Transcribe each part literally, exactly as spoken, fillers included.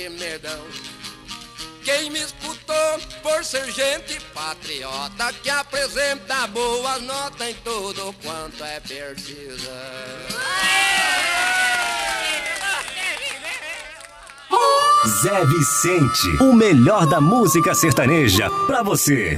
Medão. Quem me escutou por ser gente patriota que apresenta boas notas em tudo quanto é precisa. Zé Vicente, o melhor da música sertaneja pra você.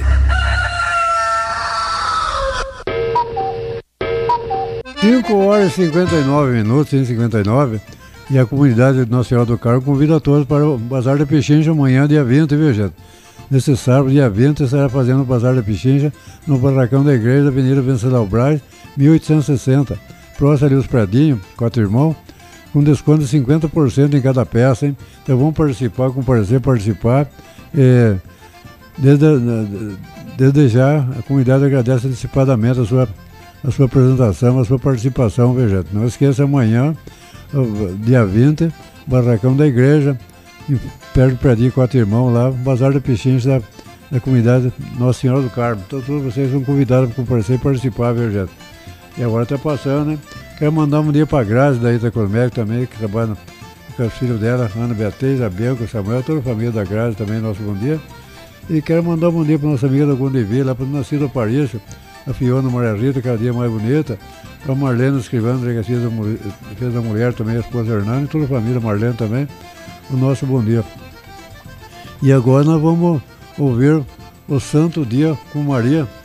cinco horas e cinquenta e nove minutos, cento e cinquenta e nove, e a comunidade de Nossa Senhora do Carmo convida a todos para o Bazar da Pichincha amanhã, dia vinte, viu, gente? Nesse sábado, dia vinte, estará fazendo o Bazar da Pichincha no barracão da igreja da Avenida Venceslau Braz, mil oitocentos e sessenta, próximo ali os Pradinhos, Quatro Irmãos, com desconto de cinquenta por cento em cada peça, hein? Então vamos participar, comparecer, participar. É, desde, desde já, a comunidade agradece antecipadamente a sua a sua apresentação, a sua participação, veja. Não esqueça, amanhã, dia vinte, barracão da igreja, perto do Predinho, Quatro Irmãos, lá, Bazar da Pichincha da, da comunidade Nossa Senhora do Carmo. Então todos vocês são convidados para comparecer e participar, veja. E agora está passando, né? Quero mandar um dia para a Grazi da Itacomec também, que trabalha com os filhos dela, Ana Beatriz, a Bianca, o Samuel, toda a família da Grazi também, nosso bom dia. E quero mandar um bom dia para nossa amiga da Gondevi, lá para o Nascido Aparício, a Fiona Maria Rita, cada dia mais bonita, a Marlene escrivando, delegacia da Defesa da Mulher também, a esposa Hernani, toda a família, Marlene também, o nosso bom dia. E agora nós vamos ouvir o Santo Dia com Maria,